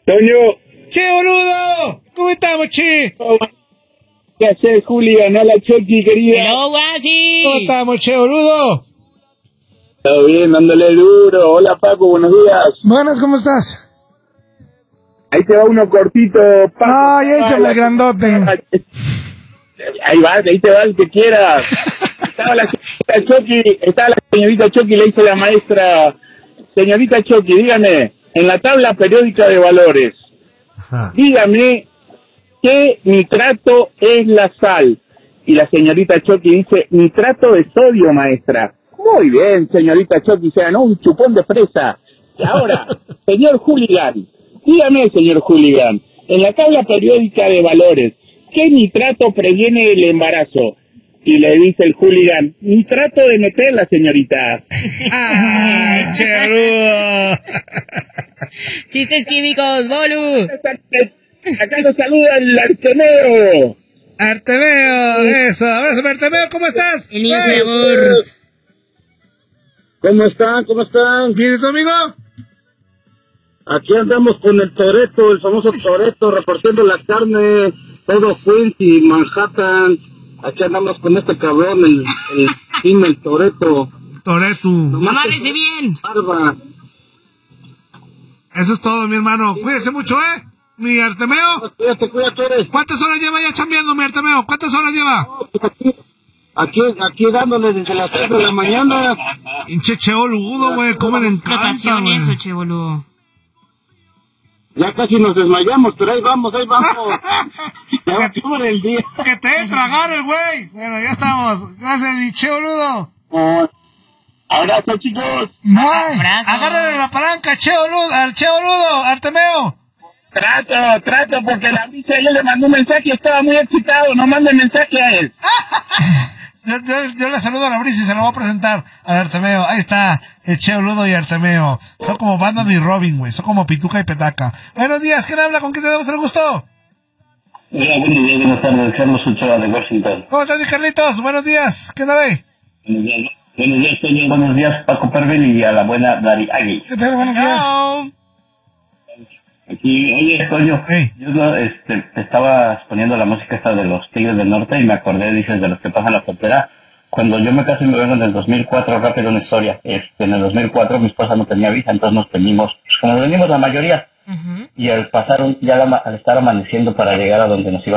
Toño. ¡Che, boludo! ¿Cómo estamos, che? ¿Qué haces, Juli? Ganó la Chucky, querida. ¡Hello, Guasi! ¿Cómo estamos, che, boludo? Todo bien, dándole duro. Hola, Paco, buenos días. Buenas, ¿cómo estás? Ahí te va uno cortito, Paco. Ay, échame el grandote. Ahí va, ahí te va el que quieras. Estaba la señorita Chucky, le dice la maestra, señorita Chucky, dígame, en la tabla periódica de valores, dígame qué nitrato es la sal. Y la señorita Chucky dice, nitrato de sodio, maestra. Muy bien, señorita Chucky, se ganó un chupón de fresa. Y ahora, señor Hooligan, dígame, señor Hooligan, en la tabla periódica de valores, ¿qué nitrato previene el embarazo? Y le dice el Hooligan, nitrato de meterla, señorita. ¡Ah, che, boludo! ¡Chistes químicos, Bolu! Acá nos saluda el Artemeo. Artemeo, eso. Abrazo, Artemeo, ¿cómo estás? El niño de amor. ¿Cómo están? ¿Cómo están? ¿Viene tu amigo? Aquí andamos con el Toretto, el famoso Toretto, repartiendo la carne, todo Queens y Manhattan. Aquí andamos con este cabrón, el Toretto. Toretto. Amárrese bien. Barba. Eso es todo, mi hermano. Cuídese mucho, ¿eh? Mi Artemeo. Cuídate. ¿Cuántas horas lleva ya chambeando, mi Artemeo? ¿Cuántas horas lleva? Aquí dándole desde las 6 de la mañana. Hinche che boludo, güey. ¿Cómo le encanta, Explotación güey? eso, che, boludo. Ya casi nos desmayamos, pero ahí vamos. Ya va por el día. Que te debe tragar el güey. Bueno, ya estamos. Gracias, mi che boludo. Abrazo, chicos. Ay, Abrazo. agárrale la palanca, che boludo, al che boludo, Artemeo. Trato, porque la bicha yo le mandé un mensaje y estaba muy excitado. No mande mensaje a él. Yo le saludo a la brisa y se lo voy a presentar a Artemeo. Ahí está, el Che Boludo y Artemeo. Son como Batman y Robin, güey. Son como Pituca y Petaca. Buenos días, ¿quién habla? ¿Con quién te damos el gusto? Hola, buenos días, buenas tardes. Carlos Ochoa de Washington. ¿Cómo estás, mi Carlitos? Buenos días. ¿Qué tal, güey? Buenos días, Toño. Buenos días, Paco Pervel y a la buena Dari Agui. ¿Qué tal? Buenos días. Hello. Aquí, oye, Toño, Hey. yo te estaba poniendo la música esta de los Tigres del Norte y me acordé, dices, de los que pasan la frontera. Cuando yo me casé y me vengo en el 2004, rápido una historia. En el 2004 mi esposa no tenía visa, entonces nos venimos, pues como nos venimos la mayoría. Y al estar amaneciendo para llegar a donde nos iban